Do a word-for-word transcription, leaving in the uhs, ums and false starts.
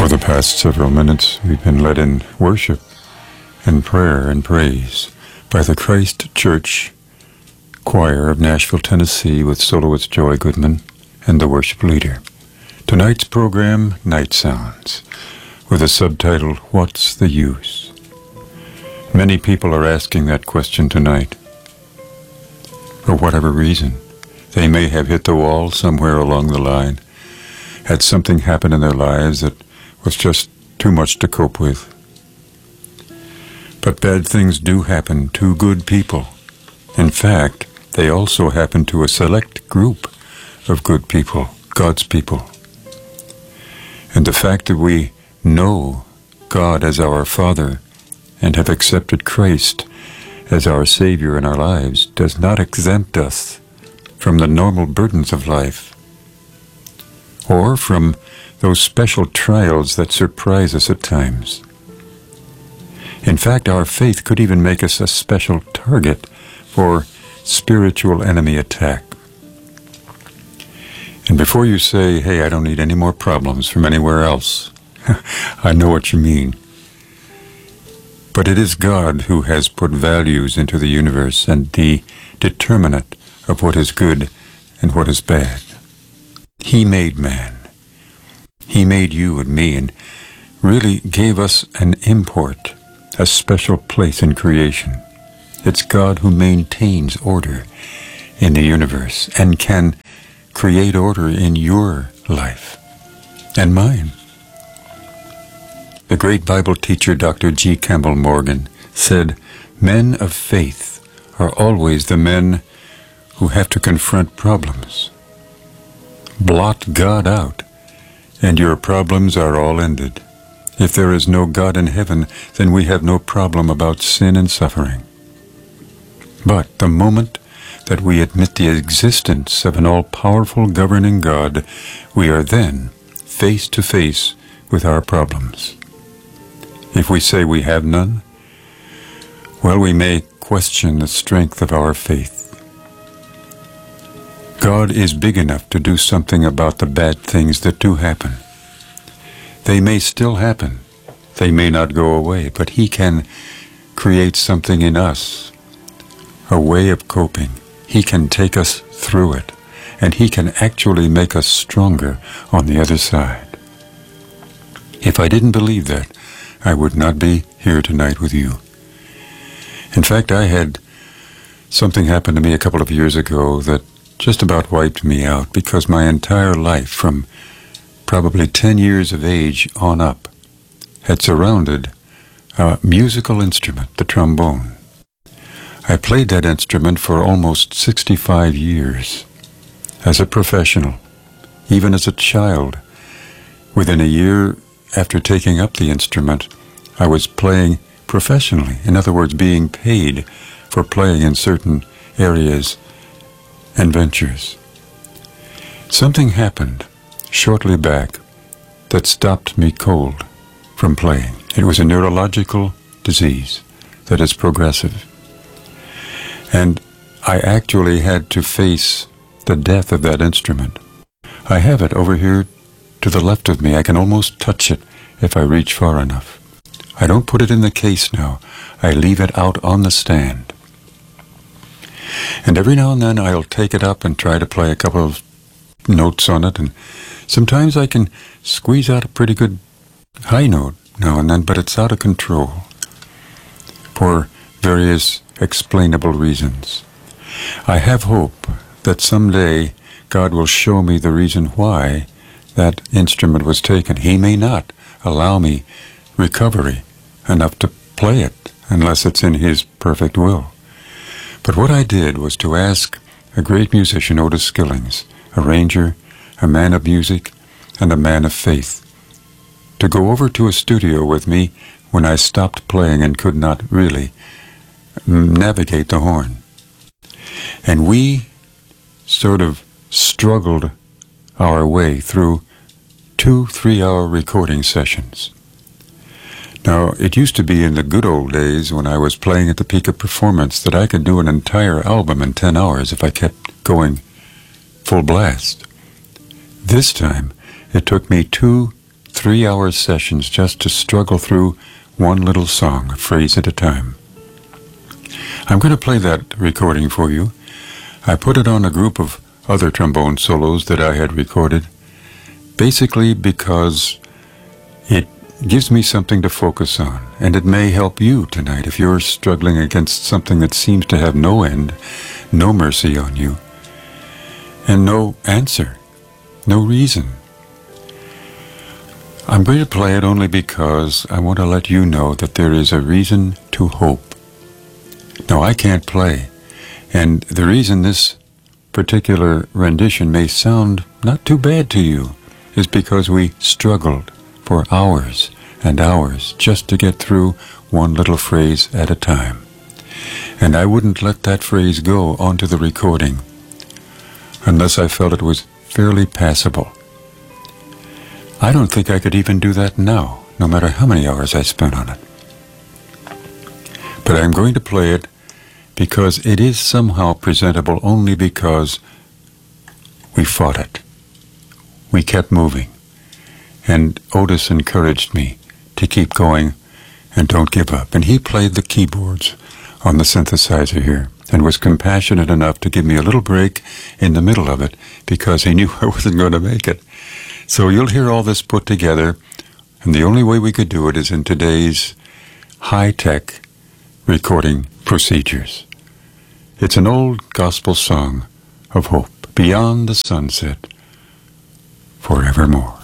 For the past several minutes, we've been led in worship and prayer and praise by the Christ Church Choir of Nashville, Tennessee, with soloist Joy Goodman and the worship leader. Tonight's program, Night Sounds, with a subtitle, What's the Use? Many people are asking that question tonight. For whatever reason, they may have hit the wall somewhere along the line, had something happen in their lives that was just too much to cope with. But bad things do happen to good people. In fact, they also happen to a select group of good people, God's people. And the fact that we know God as our Father and have accepted Christ as our Savior in our lives does not exempt us from the normal burdens of life, or from those special trials that surprise us at times. In fact, our faith could even make us a special target for spiritual enemy attack. And before you say, hey, I don't need any more problems from anywhere else, I know what you mean. But it is God who has put values into the universe and the determinant of what is good and what is bad. He made man. He made you and me and really gave us an import, a special place in creation. It's God who maintains order in the universe and can create order in your life and mine. The great Bible teacher Doctor G. Campbell Morgan said, men of faith are always the men who have to confront problems. Blot God out, and your problems are all ended. If there is no God in heaven, then we have no problem about sin and suffering. But the moment that we admit the existence of an all-powerful governing God, we are then face to face with our problems. If we say we have none, well, we may question the strength of our faith. God is big enough to do something about the bad things that do happen. They may still happen. They may not go away, but He can create something in us, a way of coping. He can take us through it, and He can actually make us stronger on the other side. If I didn't believe that, I would not be here tonight with you. In fact, I had something happen to me a couple of years ago that just about wiped me out, because my entire life, from probably ten years of age on up, had surrounded a musical instrument, the trombone. I played that instrument for almost sixty-five years as a professional, even as a child. Within a year after taking up the instrument, I was playing professionally, in other words, being paid for playing in certain areas and ventures. Something happened shortly back that stopped me cold from playing. It was a neurological disease that is progressive. And I actually had to face the death of that instrument. I have it over here to the left of me. I can almost touch it if I reach far enough. I don't put it in the case now. I leave it out on the stand. And every now and then I'll take it up and try to play a couple of notes on it, and sometimes I can squeeze out a pretty good high note now and then, but it's out of control for various explainable reasons. I have hope that someday God will show me the reason why that instrument was taken. He may not allow me recovery enough to play it unless it's in His perfect will. But what I did was to ask a great musician, Otis Skillings, a ranger, a man of music, and a man of faith, to go over to a studio with me when I stopped playing and could not really navigate the horn. And we sort of struggled our way through two three-hour recording sessions. Now, it used to be in the good old days when I was playing at the peak of performance that I could do an entire album in ten hours if I kept going full blast. This time, it took me two three-hour sessions just to struggle through one little song, a phrase at a time. I'm going to play that recording for you. I put it on a group of other trombone solos that I had recorded, basically because it gives me something to focus on, and it may help you tonight if you're struggling against something that seems to have no end, no mercy on you, and no answer, no reason. I'm going to play it only because I want to let you know that there is a reason to hope. Now, I can't play, and the reason this particular rendition may sound not too bad to you is because we struggled for hours and hours just to get through one little phrase at a time. And I wouldn't let that phrase go onto the recording unless I felt it was fairly passable. I don't think I could even do that now, no matter how many hours I spent on it. But I'm going to play it because it is somehow presentable only because we fought it. We kept moving. And Otis encouraged me to keep going and don't give up. And he played the keyboards on the synthesizer here and was compassionate enough to give me a little break in the middle of it because he knew I wasn't going to make it. So you'll hear all this put together, and the only way we could do it is in today's high-tech recording procedures. It's an old gospel song of hope, beyond the sunset, forevermore.